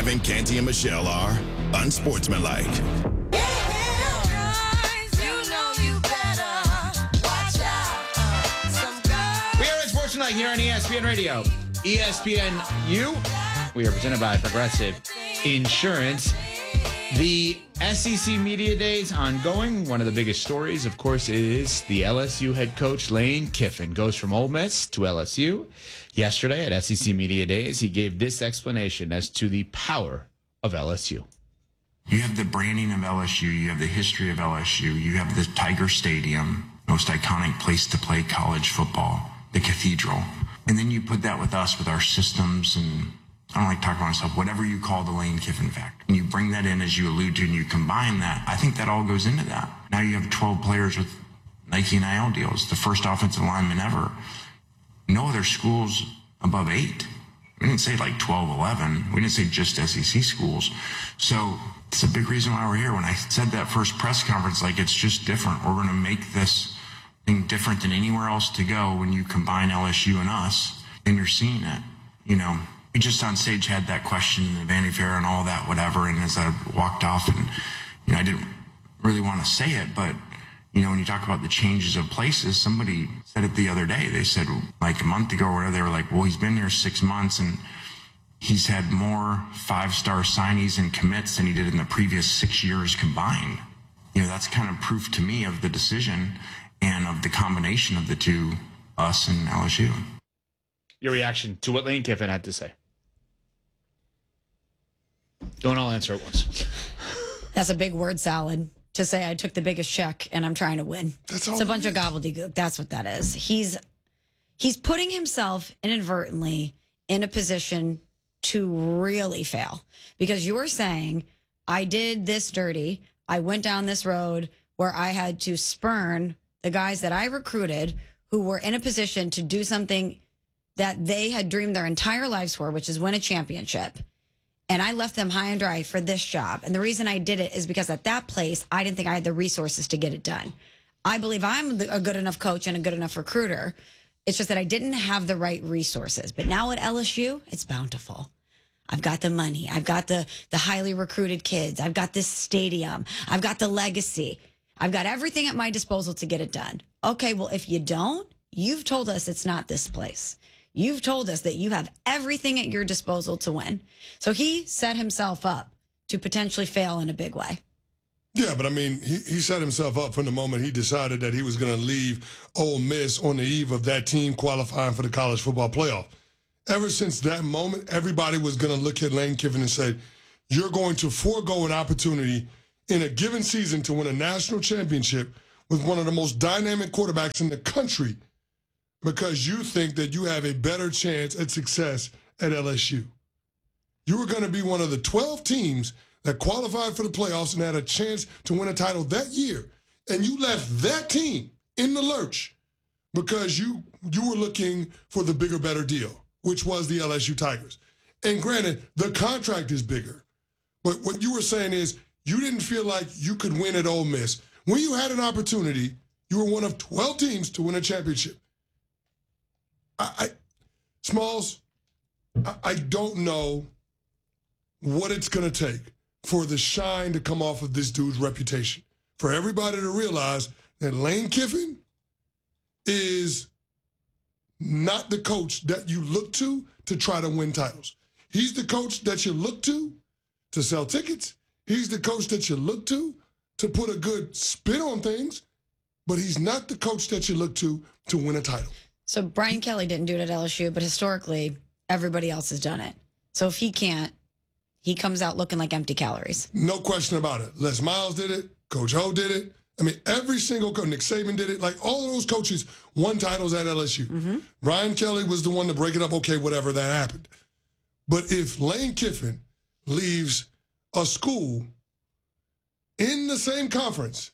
Kevin, Canty, and Michelle are unsportsmanlike. We are unsportsmanlike here on ESPN Radio. ESPNU. We are presented by Progressive Insurance. The SEC Media Days ongoing. One of the biggest stories, of course, is the LSU head coach Lane Kiffin goes from Ole Miss to LSU. Yesterday at SEC Media Days, he gave this explanation as to the power of LSU. You have the branding of LSU. You have the history of LSU. You have the Tiger Stadium, most iconic place to play college football, the Cathedral. And then you put that with us, with our systems, and I don't like talking about myself, whatever you call the Lane Kiffin factor. And you bring that in, as you allude to, and you combine that. I think that all goes into that. Now you have 12 players with Nike NIL deals, the first offensive lineman ever. No other schools above 8. We didn't say like 12, 11. We didn't say just SEC schools. So it's a big reason why we're here. When I said that first press conference, like, it's just different. We're going to make this thing different than anywhere else to go when you combine LSU and us, and you're seeing it. You know, we just on stage had that question in the Vanity Fair and all that, whatever. And as I walked off, and, you know, I didn't really want to say it, but, you know, when you talk about the changes of places, somebody said it the other day. They said, like a month ago or whatever, they were like, well, he's been here 6 months and he's had more 5-star signees and commits than he did in the previous 6 years combined. You know, that's kind of proof to me of the decision and of the combination of the two, us and LSU. Your reaction to what Lane Kiffin had to say. Don't all answer at once. That's a big word salad to say I took the biggest check and I'm trying to win. It's a bunch of gobbledygook. That's what that is. He's putting himself inadvertently in a position to really fail, because you're saying, I did this dirty. I went down this road where I had to spurn the guys that I recruited who were in a position to do something that they had dreamed their entire lives for, which is win a championship. And I left them high and dry for this job. And the reason I did it is because at that place, I didn't think I had the resources to get it done. I believe I'm a good enough coach and a good enough recruiter. It's just that I didn't have the right resources. But now at LSU, it's bountiful. I've got the money. I've got the highly recruited kids. I've got this stadium. I've got the legacy. I've got everything at my disposal to get it done. Okay, well, if you don't, you've told us it's not this place. You've told us that you have everything at your disposal to win. So he set himself up to potentially fail in a big way. Yeah, but I mean, he set himself up from the moment he decided that he was going to leave Ole Miss on the eve of that team qualifying for the college football playoff. Ever since that moment, everybody was going to look at Lane Kiffin and say, you're going to forego an opportunity in a given season to win a national championship with one of the most dynamic quarterbacks in the country, because you think that you have a better chance at success at LSU. You were going to be one of the 12 teams that qualified for the playoffs and had a chance to win a title that year. And you left that team in the lurch because you were looking for the bigger, better deal, which was the LSU Tigers. And granted, the contract is bigger. But what you were saying is you didn't feel like you could win at Ole Miss. When you had an opportunity, you were one of 12 teams to win a championship. Smalls, I don't know what it's going to take for the shine to come off of this dude's reputation, for everybody to realize that Lane Kiffin is not the coach that you look to try to win titles. He's the coach that you look to sell tickets. He's the coach that you look to put a good spin on things, but he's not the coach that you look to win a title. So Brian Kelly didn't do it at LSU, but historically, everybody else has done it. So if he can't, he comes out looking like empty calories. No question about it. Les Miles did it. Coach O did it. I mean, every single coach, Nick Saban did it. Like, all of those coaches won titles at LSU. Mm-hmm. Brian Kelly was the one to break it up. Okay, whatever, that happened. But if Lane Kiffin leaves a school in the same conference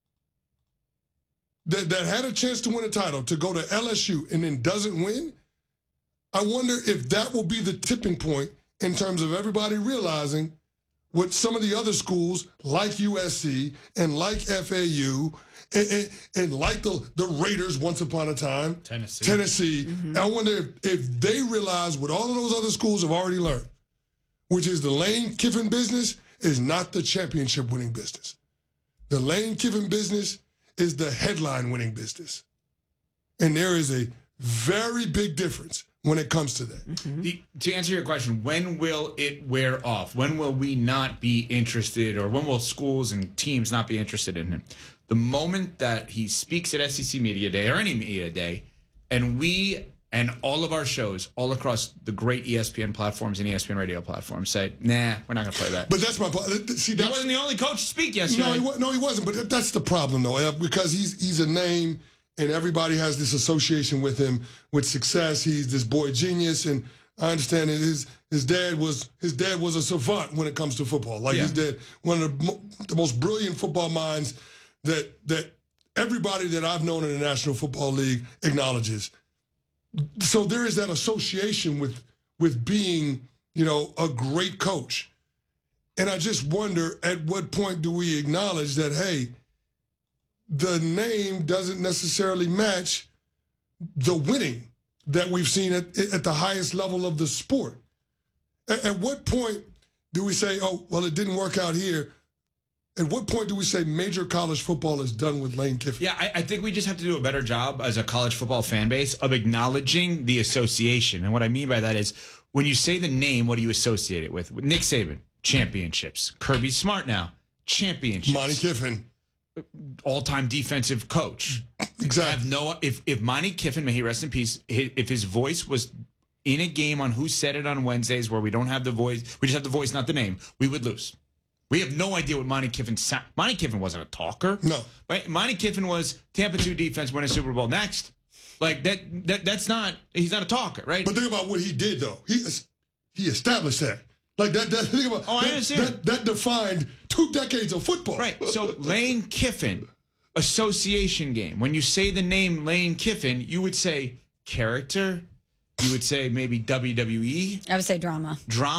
that had a chance to win a title to go to LSU and then doesn't win, I wonder if that will be the tipping point in terms of everybody realizing what some of the other schools like USC and like FAU and like the Raiders once upon a time, Tennessee. Mm-hmm. I wonder if they realize what all of those other schools have already learned, which is the Lane Kiffin business, is not the championship winning business. The Lane Kiffin business is the headline winning business. And there is a very big difference when it comes to that. To answer your question, when will it wear off? When will we not be interested, or when will schools and teams not be interested in him? The moment that he speaks at SEC Media Day or any media day, and we and all of our shows all across the great ESPN platforms and ESPN radio platforms say, nah, we're not going to play that. But that's my point. See, he wasn't the only coach to speak yesterday. No, he wasn't. But that's the problem, though, because he's a name, and everybody has this association with him with success. He's this boy genius, and I understand that his dad was a savant when it comes to football. Like his dad, one of the most brilliant football minds that everybody that I've known in the National Football League acknowledges. So there is that association with being, a great coach. And I just wonder, at what point do we acknowledge that, hey, the name doesn't necessarily match the winning that we've seen at the highest level of the sport? At what point do we say, oh, well, it didn't work out here? At what point do we say major college football is done with Lane Kiffin? Yeah, I think we just have to do a better job as a college football fan base of acknowledging the association. And what I mean by that is, when you say the name, what do you associate it with? Nick Saban, championships. Kirby Smart now, championships. Monty Kiffin, all-time defensive coach. Exactly. If Monty Kiffin, may he rest in peace, if his voice was in a game on Who Said It on Wednesdays, where we don't have the voice, we just have the voice, not the name, we would lose. We have no idea what Monty Kiffin sound. Monty Kiffin wasn't a talker. No. Right? Monty Kiffin was Tampa 2 defense, win a Super Bowl. Next. Like that's not, he's not a talker, right? But think about what he did, though. He established that. Like that think about I understand. That defined 2 decades of football. Right. So Lane Kiffin, association game. When you say the name Lane Kiffin, you would say character. You would say maybe WWE. I would say drama.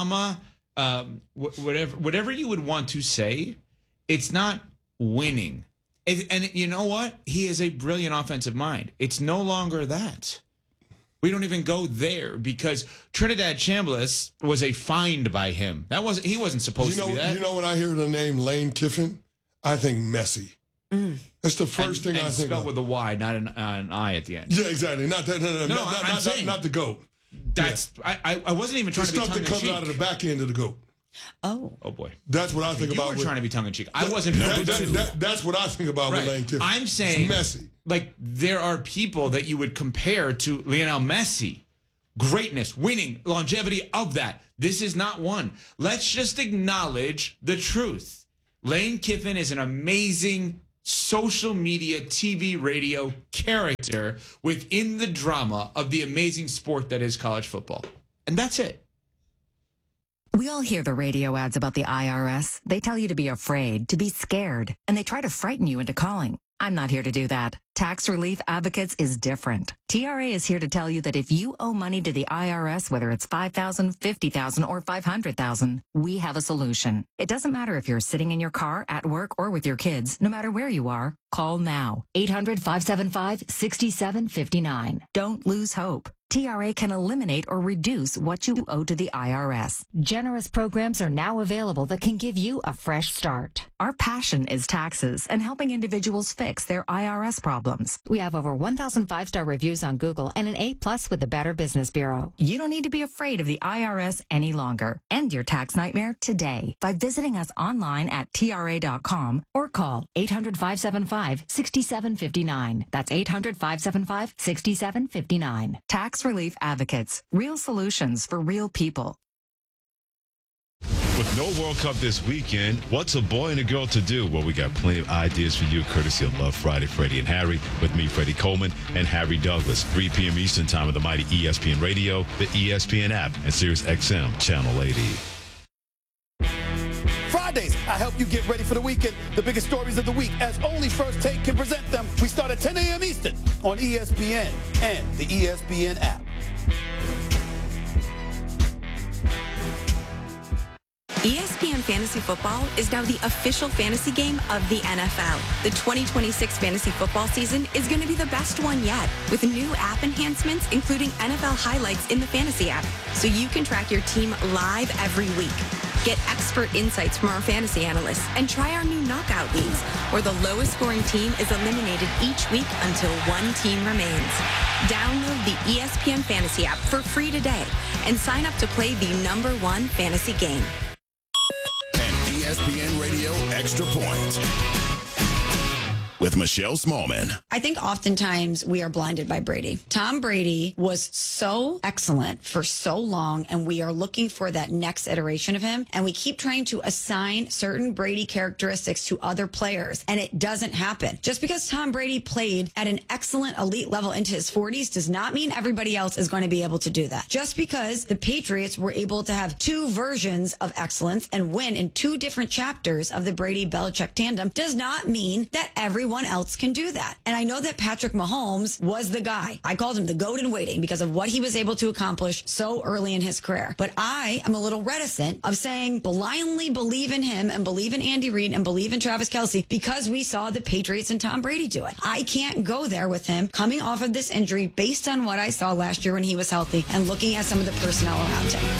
Whatever you would want to say, it's not winning. And you know what? He is a brilliant offensive mind. It's no longer that. We don't even go there because Trinidad Chambliss was a find by him. He wasn't supposed to be that. When I hear the name Lane Kiffin, I think Messi. That's the first thing I think spelled of. with a Y, not an I at the end. Yeah, exactly. Not that. No, not the GOAT. That's I wasn't even trying to be tongue in cheek. The stuff that comes out of the back end of the GOAT. Oh boy. That's what I think about. You were trying to be tongue in cheek. I wasn't. That's what I think about with Lane Kiffin. I'm saying it's Messi. Like there are people that you would compare to Lionel Messi. Greatness, winning, longevity of that. This is not one. Let's just acknowledge the truth. Lane Kiffin is an amazing social media, TV, radio character within the drama of the amazing sport that is college football. And that's it. We all hear the radio ads about the IRS. They tell you to be afraid, to be scared, and they try to frighten you into calling. I'm not here to do that. Tax Relief Advocates is different. TRA is here to tell you that if you owe money to the IRS, whether it's $5,000, $50,000, or $500,000, we have a solution. It doesn't matter if you're sitting in your car, at work, or with your kids. No matter where you are, call now. 800-575-6759. Don't lose hope. TRA can eliminate or reduce what you owe to the IRS. Generous programs are now available that can give you a fresh start. Our passion is taxes and helping individuals fix their IRS problems. We have over 1,000 5-star reviews on Google and an A+ with the Better Business Bureau. You don't need to be afraid of the IRS any longer. End your tax nightmare today by visiting us online at TRA.com or call 800-575-6759. That's 800-575-6759. Tax Relief Advocates. Real solutions for real people. With no World Cup this weekend, what's a boy and a girl to do? Well, we got plenty of ideas for you, courtesy of Love Friday, Freddie and Harry, with me, Freddie Coleman, and Harry Douglas. 3 p.m. Eastern Time of the mighty ESPN Radio, the ESPN app, and Sirius XM Channel 80. Fridays, I help you get ready for the weekend. The biggest stories of the week, as only First Take can present them. We start at 10 a.m. Eastern on ESPN and the ESPN app. ESPN Fantasy Football is now the official fantasy game of the NFL. The 2026 fantasy football season is going to be the best one yet, with new app enhancements, including NFL highlights in the fantasy app, so you can track your team live every week. Get expert insights from our fantasy analysts and try our new knockout leagues, where the lowest scoring team is eliminated each week until one team remains. Download the ESPN Fantasy app for free today and sign up to play the #1 fantasy game. And ESPN Radio Extra Point with Michelle Smallman. I think oftentimes we are blinded by Brady. Tom Brady was so excellent for so long, and we are looking for that next iteration of him. And we keep trying to assign certain Brady characteristics to other players, and it doesn't happen. Just because Tom Brady played at an excellent elite level into his 40s does not mean everybody else is going to be able to do that. Just because the Patriots were able to have two versions of excellence and win in two different chapters of the Brady-Belichick tandem does not mean that everyone else can do that. And I know that Patrick Mahomes was the guy. I called him the GOAT in waiting because of what he was able to accomplish so early in his career. But I am a little reticent of saying blindly believe in him and believe in Andy Reid and believe in Travis Kelce because we saw the Patriots and Tom Brady do it. I can't go there with him coming off of this injury based on what I saw last year when he was healthy and looking at some of the personnel around him.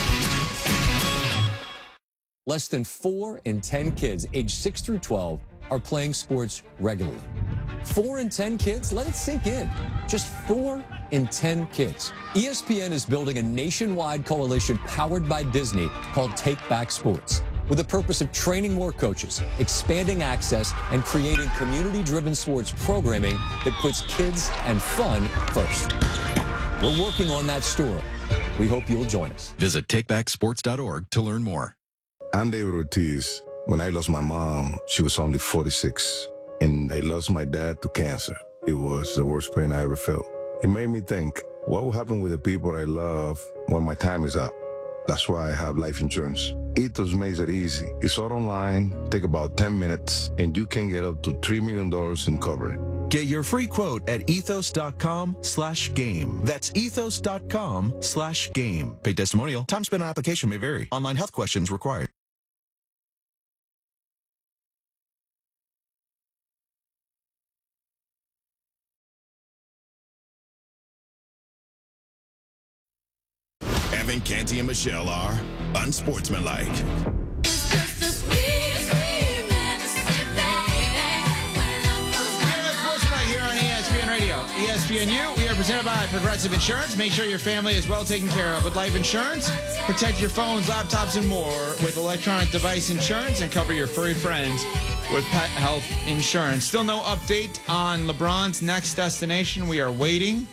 Less than 4 in 10 kids aged 6 through 12 are playing sports regularly. 4 in 10 kids? Let it sink in. Just 4 in 10 kids. ESPN is building a nationwide coalition powered by Disney called Take Back Sports, with the purpose of training more coaches, expanding access, and creating community-driven sports programming that puts kids and fun first. We're working on that story. We hope you'll join us. Visit takebacksports.org to learn more. I'm David Ortiz. When I lost my mom, she was only 46, and I lost my dad to cancer. It was the worst pain I ever felt. It made me think, what will happen with the people I love when my time is up? That's why I have life insurance. Ethos makes it easy. It's all online, take about 10 minutes, and you can get up to $3 million in coverage. Get your free quote at ethos.com/game. That's ethos.com/game. Paid testimonial. Time spent on application may vary. Online health questions required. Evan, Canty, and Michelle are unsportsmanlike. Here on ESPN Radio, ESPNU. We are presented by Progressive Insurance. Make sure your family is well taken care of with life insurance. Protect your phones, laptops, and more with electronic device insurance, and cover your furry friends with pet health insurance. Still no update on LeBron's next destination. We are waiting.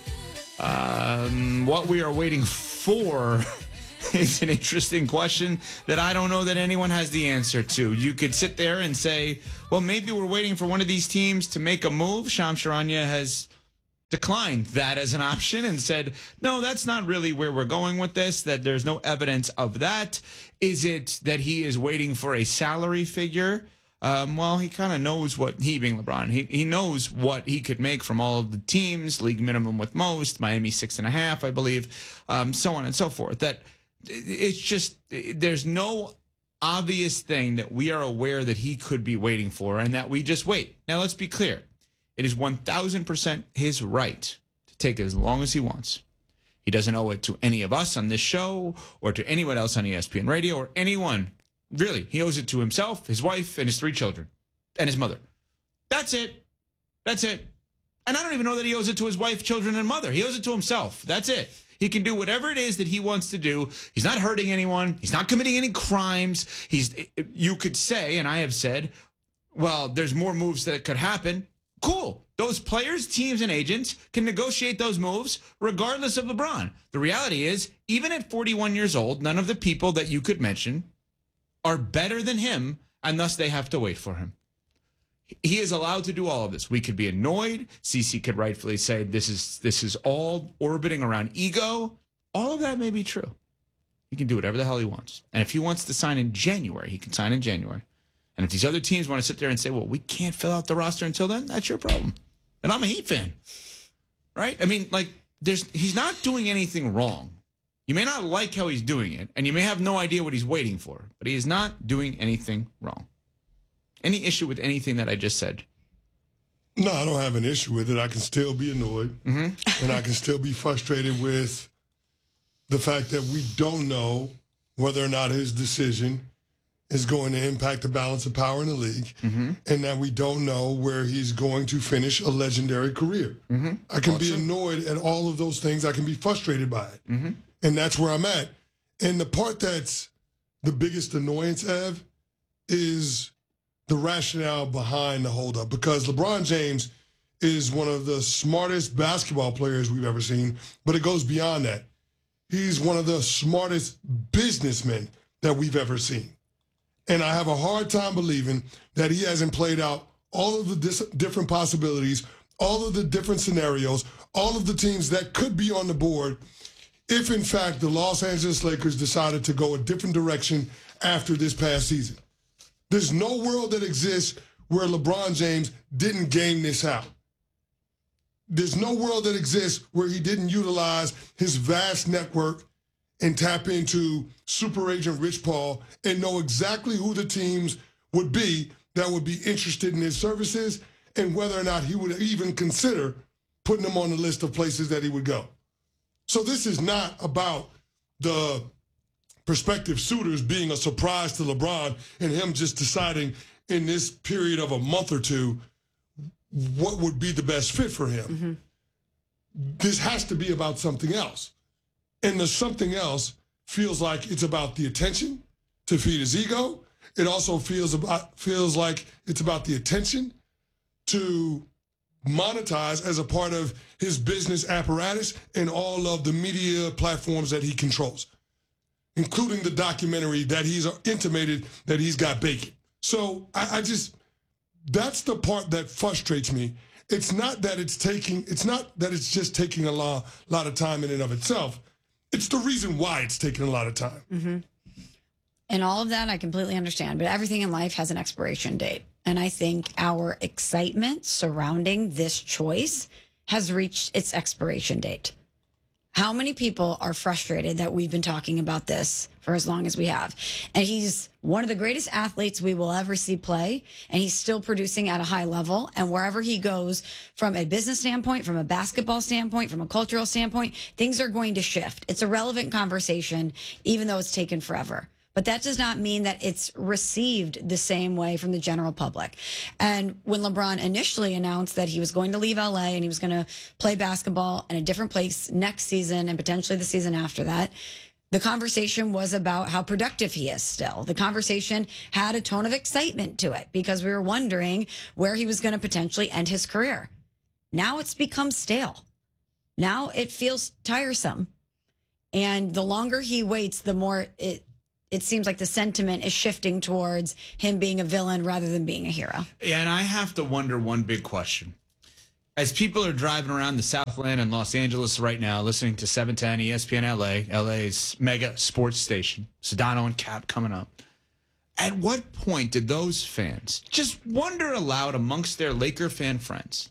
What we are waiting for is an interesting question that I don't know that anyone has the answer to. You could sit there and say, well, maybe we're waiting for one of these teams to make a move. Shams Charania has declined that as an option and said, no, that's not really where we're going with this, that there's no evidence of that. Is it that he is waiting for a salary figure? Well, he kind of knows what, he being LeBron, he knows what he could make from all of the teams, league minimum with most, Miami 6.5, I believe, so on and so forth. That it's just, there's no obvious thing that we are aware that he could be waiting for, and that we just wait. Now, let's be clear. It is 1,000% his right to take it as long as he wants. He doesn't owe it to any of us on this show or to anyone else on ESPN Radio or anyone. Really, he owes it to himself, his wife, and his 3 children, and his mother. That's it. That's it. And I don't even know that he owes it to his wife, children, and mother. He owes it to himself. That's it. He can do whatever it is that he wants to do. He's not hurting anyone. He's not committing any crimes. You could say, and I have said, well, there's more moves that could happen. Cool. Those players, teams, and agents can negotiate those moves regardless of LeBron. The reality is, even at 41 years old, none of the people that you could mention are better than him, and thus they have to wait for him. He is allowed to do all of this. We could be annoyed. CeCe could rightfully say this is all orbiting around ego. All of that may be true. He can do whatever the hell he wants. And if he wants to sign in January, he can sign in January. And if these other teams want to sit there and say, well, we can't fill out the roster until then, that's your problem. And I'm a Heat fan, right? I mean, like, he's not doing anything wrong. You may not like how he's doing it, and you may have no idea what he's waiting for, but he is not doing anything wrong. Any issue with anything that I just said? No, I don't have an issue with it. I can still be annoyed, and I can still be frustrated with the fact that we don't know whether or not his decision is going to impact the balance of power in the league, and that we don't know where he's going to finish a legendary career. I can be annoyed at all of those things. I can be frustrated by it, and that's where I'm at. And the part that's the biggest annoyance, Ev, is the rationale behind the holdup, because LeBron James is one of the smartest basketball players we've ever seen, but it goes beyond that. He's one of the smartest businessmen that we've ever seen. And I have a hard time believing that he hasn't played out all of the different possibilities, all of the different scenarios, all of the teams that could be on the board if, in fact, the Los Angeles Lakers decided to go a different direction after this past season. There's no world that exists where LeBron James didn't game this out. There's no world that exists where he didn't utilize his vast network and tap into super agent Rich Paul and know exactly who the teams would be that would be interested in his services and whether or not he would even consider putting them on the list of places that he would go. So this is not about the prospective suitors being a surprise to LeBron and him just deciding in this period of a month or two what would be the best fit for him. This has to be about something else. And the something else feels like it's about the attention to feed his ego. It also feels like it's about the attention to monetize as a part of his business apparatus and all of the media platforms that he controls, including the documentary that he's intimated that he's got bacon. So that's the part that frustrates me. It's not that it's just taking a lot of time in and of itself. It's the reason why it's taking a lot of time. And all of that I completely understand, but everything in life has an expiration date. And I think our excitement surrounding this choice has reached its expiration date. How many people are frustrated that we've been talking about this for as long as we have? And he's one of the greatest athletes we will ever see play, and he's still producing at a high level. And wherever he goes, from a business standpoint, from a basketball standpoint, from a cultural standpoint, things are going to shift. It's a relevant conversation, even though it's taken forever. But that does not mean that it's received the same way from the general public. And when LeBron initially announced that he was going to leave LA and he was going to play basketball in a different place next season and potentially the season after that, the conversation was about how productive he is still. The conversation had a tone of excitement to it because we were wondering where he was going to potentially end his career. Now it's become stale. Now it feels tiresome. And the longer he waits, the more it seems like the sentiment is shifting towards him being a villain rather than being a hero. Yeah, and I have to wonder one big question. As people are driving around the Southland and Los Angeles right now, listening to 710 ESPN LA, LA's mega sports station, Sedano and Cap coming up, at what point did those fans just wonder aloud amongst their Laker fan friends,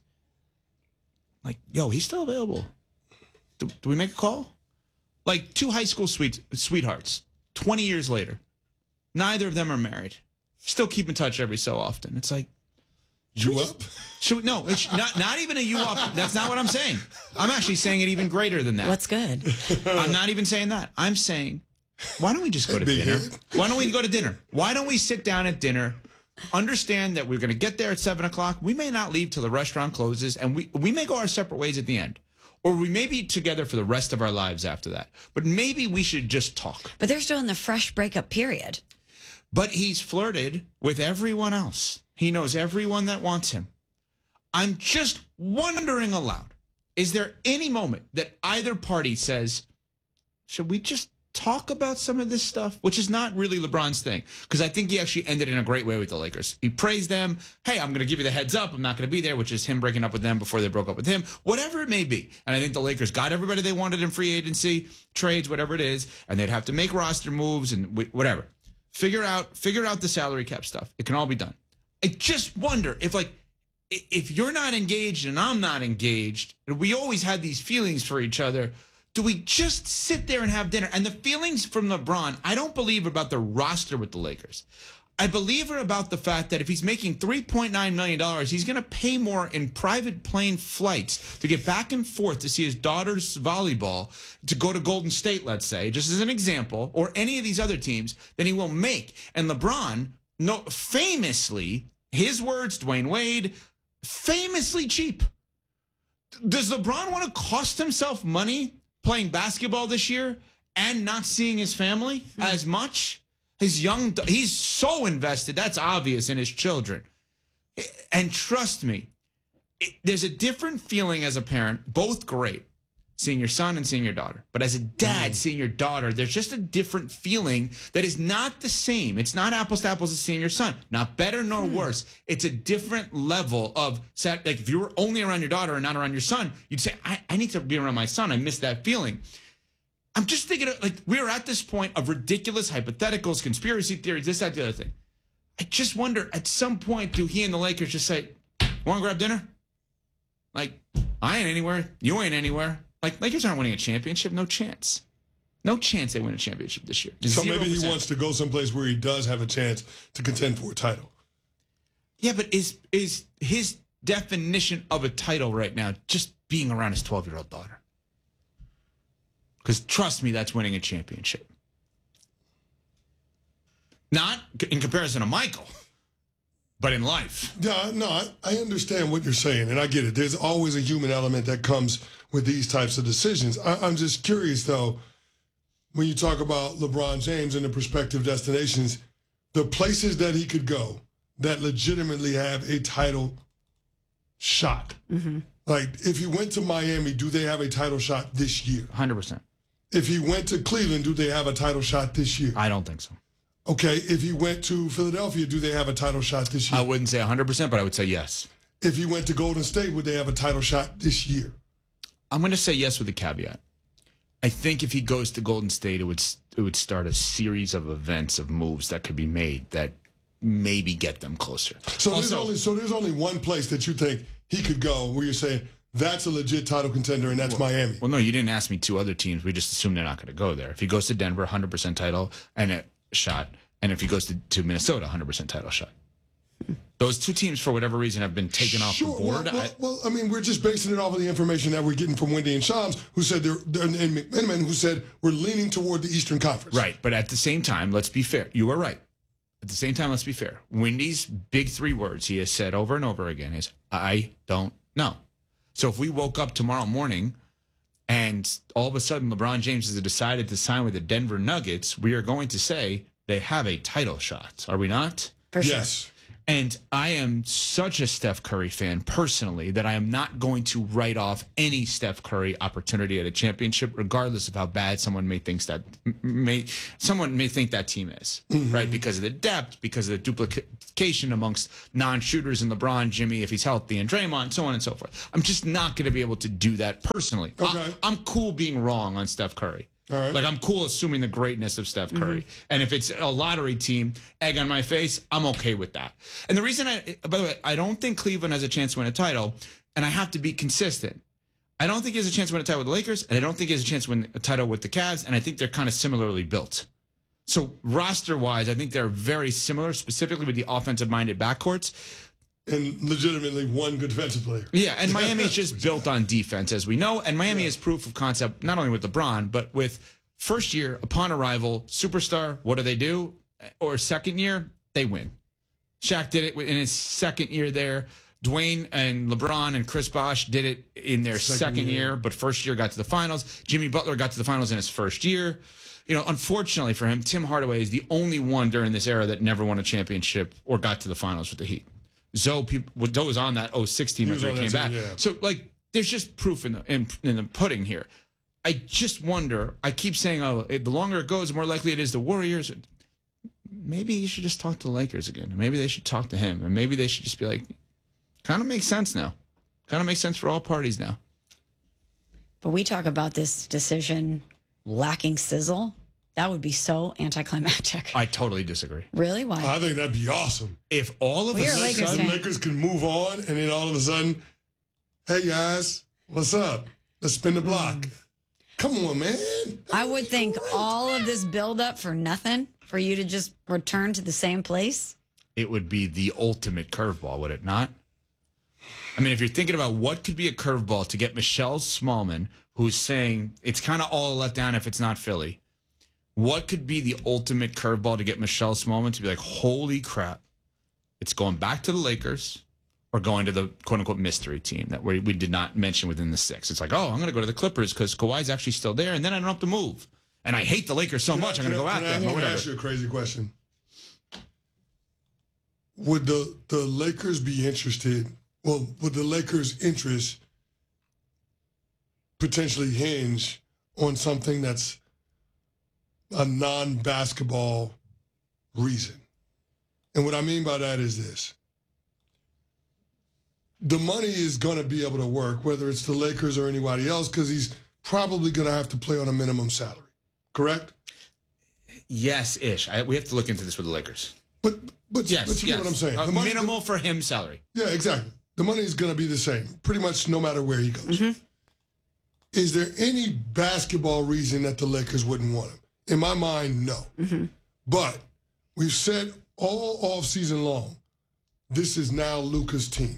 like, yo, he's still available? Do we make a call? Like two high school sweethearts. 20 years later, neither of them are married. Still keep in touch every so often. It's like, you up? No, it's not even a you up. That's not what I'm saying. I'm actually saying it even greater than that. What's good? I'm not even saying that. I'm saying, why don't we just go to dinner? Why don't we go to dinner? Why don't we sit down at dinner, understand that we're going to get there at 7 o'clock. We may not leave till the restaurant closes, and we may go our separate ways at the end. Or we may be together for the rest of our lives after that. But maybe we should just talk. But they're still in the fresh breakup period. But he's flirted with everyone else. He knows everyone that wants him. I'm just wondering aloud, is there any moment that either party says, should we just talk about some of this stuff? Which is not really LeBron's thing, because I think he actually ended in a great way with the Lakers. He praised them. Hey, I'm going to give you the heads up. I'm not going to be there, which is him breaking up with them before they broke up with him. Whatever it may be. And I think the Lakers got everybody they wanted in free agency, trades, whatever it is, and they'd have to make roster moves and whatever. Figure out the salary cap stuff. It can all be done. I just wonder if you're not engaged and I'm not engaged, and we always had these feelings for each other, do we just sit there and have dinner? And the feelings from LeBron, I don't believe about the roster with the Lakers. I believe her about the fact that if he's making $3.9 million, he's going to pay more in private plane flights to get back and forth to see his daughter's volleyball, to go to Golden State, let's say, just as an example, or any of these other teams, than he will make. And LeBron, famously, his words, Dwayne Wade, famously cheap. Does LeBron want to cost himself money playing basketball this year and not seeing his family as much? He's so invested. That's obvious in his children. And trust me, there's a different feeling as a parent, both great, seeing your son and seeing your daughter. But as a dad, seeing your daughter, there's just a different feeling that is not the same. It's not apples to apples as seeing your son. Not better nor worse. It's a different level of, like if you were only around your daughter and not around your son, you'd say, I need to be around my son. I miss that feeling. I'm just thinking, like, we're at this point of ridiculous hypotheticals, conspiracy theories, this, that, the other thing. I just wonder, at some point, do he and the Lakers just say, want to grab dinner? Like, I ain't anywhere. You ain't anywhere. Like, Lakers aren't winning a championship. No chance. No chance they win a championship this year. So 0%. maybe he wants to go someplace where he does have a chance to contend for a title. Yeah, but is his definition of a title right now just being around his 12-year-old daughter? Because trust me, that's winning a championship. Not in comparison to Michael, but in life. Yeah, no, I understand what you're saying, and I get it. There's always a human element that comes with these types of decisions. I'm just curious, though, when you talk about LeBron James and the prospective destinations, the places that he could go that legitimately have a title shot. Mm-hmm. Like, if he went to Miami, do they have a title shot this year? 100%. If he went to Cleveland, do they have a title shot this year? I don't think so. Okay, if he went to Philadelphia, do they have a title shot this year? I wouldn't say 100%, but I would say yes. If he went to Golden State, would they have a title shot this year? I'm going to say yes with a caveat. I think if he goes to Golden State, it would start a series of events, of moves that could be made that maybe get them closer. So there's only one place that you think he could go where you're saying that's a legit title contender, and that's Miami. Well, no, you didn't ask me two other teams. We just assumed they're not going to go there. If he goes to Denver, 100% title and a shot. And if he goes to Minnesota, 100% title shot. Those two teams, for whatever reason, have been taken off the board. Well, I mean, we're just basing it off of the information that we're getting from Wendy and Shams, who said and McMenamin, who said we're leaning toward the Eastern Conference. Right, but at the same time, let's be fair. You are right. At the same time, let's be fair. Wendy's big three words he has said over and over again is, I don't know. So if we woke up tomorrow morning and all of a sudden LeBron James has decided to sign with the Denver Nuggets, we are going to say they have a title shot. Are we not? For sure. Yes. And I am such a Steph Curry fan personally that I am not going to write off any Steph Curry opportunity at a championship, regardless of how bad someone may think that team is, right? Because of the depth, because of the duplication amongst non-shooters and LeBron, Jimmy, if he's healthy, and Draymond, so on and so forth. I'm just not going to be able to do that personally. Okay. I'm cool being wrong on Steph Curry. All right. Like, I'm cool assuming the greatness of Steph Curry. And if it's a lottery team, egg on my face, I'm okay with that. And the reason by the way, I don't think Cleveland has a chance to win a title, and I have to be consistent. I don't think he has a chance to win a title with the Lakers, and I don't think he has a chance to win a title with the Cavs, and I think they're kind of similarly built. So roster-wise, I think they're very similar, specifically with the offensive-minded backcourts. And legitimately one good defensive player. Yeah, and Miami is just built on defense, as we know. And Miami is proof of concept, not only with LeBron, but with first year, upon arrival, superstar, what do? Or second year, they win. Shaq did it in his second year there. Dwayne and LeBron and Chris Bosh did it in their second year, but first year got to the finals. Jimmy Butler got to the finals in his first year. You know, unfortunately for him, Tim Hardaway is the only one during this era that never won a championship or got to the finals with the Heat. Zoe was on that 06 team after he came back. Yeah. So, like, there's just proof in the pudding here. I just wonder, I keep saying, the longer it goes, the more likely it is the Warriors. Maybe you should just talk to the Lakers again. Maybe they should talk to him. And maybe they should just be like, kind of makes sense now. Kind of makes sense for all parties now. But we talk about this decision lacking sizzle. That would be so anticlimactic. I totally disagree. Really? Why? I think that'd be awesome. If all of a sudden Lakers can move on, and then all of a sudden, hey guys, what's up? Let's spin the block. Come on, man. I would think all of this buildup for nothing, for you to just return to the same place. It would be the ultimate curveball, would it not? I mean, if you're thinking about what could be a curveball to get Michelle Smallman, who's saying it's kind of all let down if it's not Philly, what could be the ultimate curveball to get Michelle Smallman to be like, holy crap, it's going back to the Lakers or going to the quote-unquote mystery team that we did not mention within the 6. It's like, oh, I'm going to go to the Clippers because Kawhi's actually still there, and then I don't have to move. And I hate the Lakers so much, I'm going to go out there. I'm going to ask you a crazy question. Would the Lakers be interested, well, would the Lakers' interest potentially hinge on something that's a non-basketball reason? And what I mean by that is this. The money is going to be able to work, whether it's the Lakers or anybody else, because he's probably going to have to play on a minimum salary. Correct? Yes-ish. We have to look into this with the Lakers. But you know what I'm saying. A minimal for him salary. Yeah, exactly. The money is going to be the same, pretty much no matter where he goes. Is there any basketball reason that the Lakers wouldn't want him? In my mind, no. But we've said all offseason long, this is now Luka's team.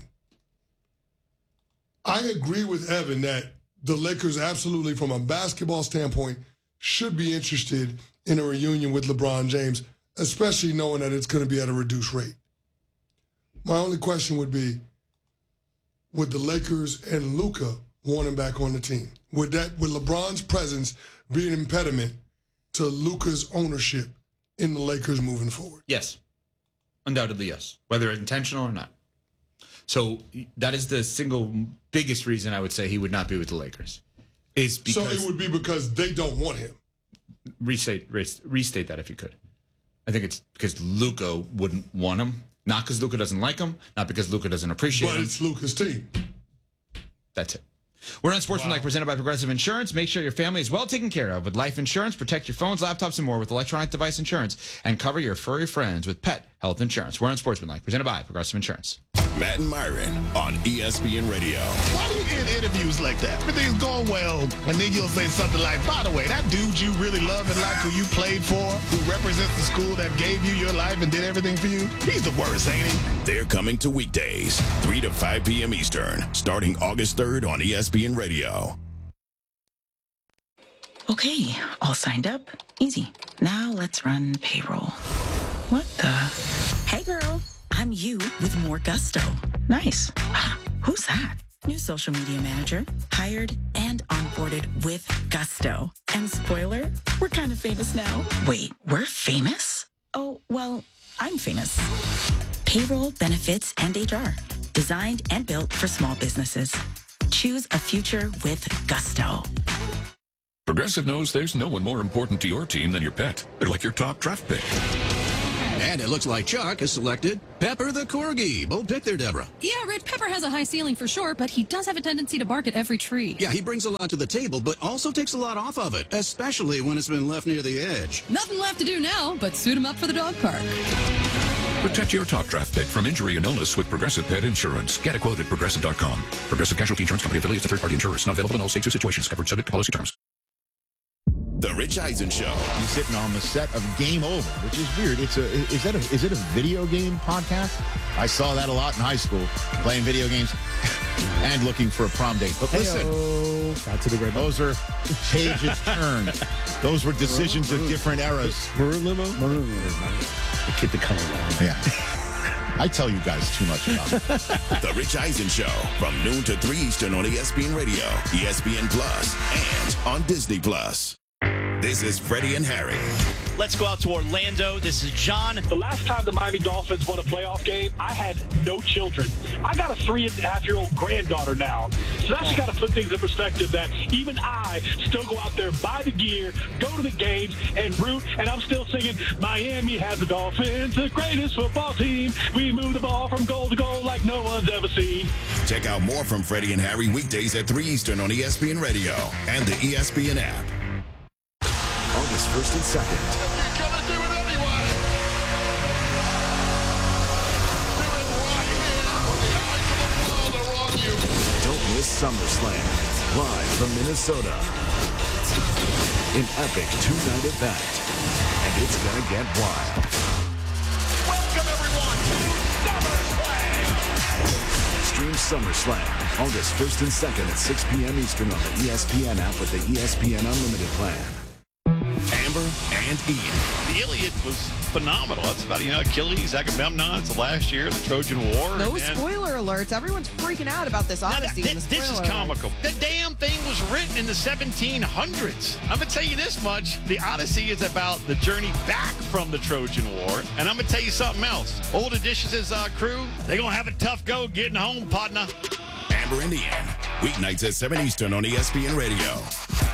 I agree with Evan that the Lakers absolutely, from a basketball standpoint, should be interested in a reunion with LeBron James, especially knowing that it's going to be at a reduced rate. My only question would be, would the Lakers and Luka want him back on the team? Would LeBron's presence be an impediment to Luka's ownership in the Lakers moving forward? Yes. Undoubtedly, yes. Whether intentional or not. So that is the single biggest reason I would say he would not be with the Lakers. Is because, so it would be because they don't want him. Restate that if you could. I think it's because Luka wouldn't want him. Not because Luka doesn't like him. Not because Luka doesn't appreciate him. But it's Luka's team. That's it. We're on Sportsmanlike, presented by Progressive Insurance. Make sure your family is well taken care of with life insurance. Protect your phones, laptops, and more with electronic device insurance. And cover your furry friends with pet health insurance. We're on Sportsmanlike, presented by Progressive Insurance. Matt and Myron on ESPN Radio. Why do you get interviews like that? Everything's going well, and then you'll say something like, by the way, that dude you really love and like, who you played for, who represents the school that gave you your life and did everything for you, he's the worst, ain't he? They're coming to weekdays, 3 to 5 p.m. Eastern, starting August 3rd on ESPN Radio. Okay, all signed up. Easy. Now let's run payroll. What the? Hey, girl. I'm you with more gusto. Nice. Who's that? New social media manager. Hired and onboarded with gusto. And spoiler, we're kind of famous now. Wait, we're famous? Oh, well, I'm famous. Payroll, benefits, and HR. Designed and built for small businesses. Choose a future with gusto. Progressive knows there's no one more important to your team than your pet. They're like your top draft pick. And it looks like Chuck has selected Pepper the Corgi. Bold pick there, Deborah. Yeah, Red Pepper has a high ceiling for sure, but he does have a tendency to bark at every tree. Yeah, he brings a lot to the table, but also takes a lot off of it, especially when it's been left near the edge. Nothing left to do now but suit him up for the dog park. Protect your top draft pick from injury and illness with Progressive Pet Insurance. Get a quote at Progressive.com. Progressive Casualty Insurance Company affiliates of third-party insurers. Not available in all states or situations. Covered subject to policy terms. The Rich Eisen Show. He's sitting on the set of Game Over, which is weird. Is it a video game podcast? I saw that a lot in high school, playing video games and looking for a prom date. But listen, those are pages turned. Those were decisions of different eras. Limo? The kid that color line. Yeah. I tell you guys too much about it. The Rich Eisen Show from noon to 3 Eastern on ESPN Radio, ESPN Plus, and on Disney Plus. This is Freddie and Harry. Let's go out to Orlando. This is John. The last time the Miami Dolphins won a playoff game, I had no children. I got a 3.5-year-old granddaughter now. So that's just got to put things in perspective that even I still go out there, buy the gear, go to the games, and root, and I'm still singing, Miami has the Dolphins, the greatest football team. We move the ball from goal to goal like no one's ever seen. Check out more from Freddie and Harry weekdays at 3 Eastern on ESPN Radio and the ESPN app. August 1st and 2nd. Don't miss SummerSlam, live from Minnesota. An epic two-night event. And it's going to get wild. Welcome, everyone, to SummerSlam. Stream SummerSlam August 1st and 2nd at 6 p.m. Eastern on the ESPN app with the ESPN Unlimited plan. Amber and Ian. The Iliad was phenomenal. That's about, Achilles, Agamemnon. It's the last year of the Trojan War. No spoiler alerts. Everyone's freaking out about this Odyssey. This is comical. The damn thing was written in the 1700s. I'm going to tell you this much. The Odyssey is about the journey back from the Trojan War. And I'm going to tell you something else. Old Odysseus' crew, they're going to have a tough go getting home, partner. Amber and Ian. Weeknights at 7 Eastern on ESPN Radio.